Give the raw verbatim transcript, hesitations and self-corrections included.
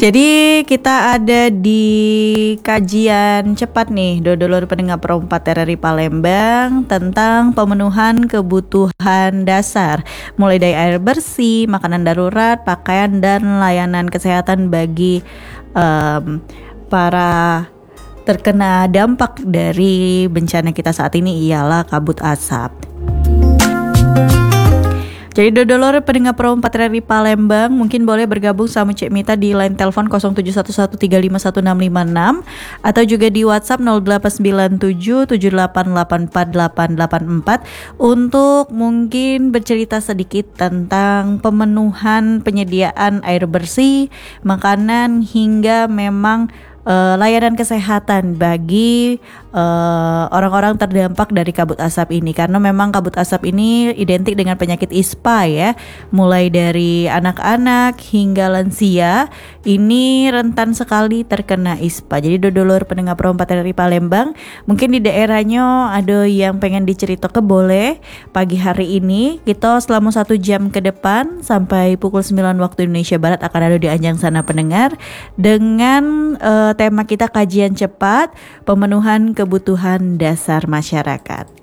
Jadi kita ada di kajian cepat nih, Dodolor pendengar Pro empat R R I Palembang tentang pemenuhan kebutuhan dasar, mulai dari air bersih, makanan darurat, pakaian dan layanan kesehatan bagi um, para terkena dampak dari bencana kita saat ini ialah kabut asap. Jadi Dodolor pendengar Pro empat R R I Palembang mungkin boleh bergabung sama Cik Mita di line telepon nol tujuh satu satu tiga lima satu enam lima enam atau juga di WhatsApp nol delapan sembilan tujuh tujuh delapan delapan empat delapan delapan empat untuk mungkin bercerita sedikit tentang pemenuhan penyediaan air bersih, makanan hingga memang Uh, layanan kesehatan bagi uh, orang-orang terdampak dari kabut asap ini, karena memang kabut asap ini identik dengan penyakit ispa ya, mulai dari anak-anak hingga lansia ini rentan sekali terkena ispa. Jadi Dodolor pendengar Pro empat R R I Palembang, mungkin di daerahnya ada yang pengen diceritakan, boleh pagi hari ini kita selama satu jam ke depan sampai pukul sembilan waktu Indonesia Barat akan ada di Anjang Sana Pendengar dengan uh, tema kita kajian cepat pemenuhan kebutuhan dasar masyarakat.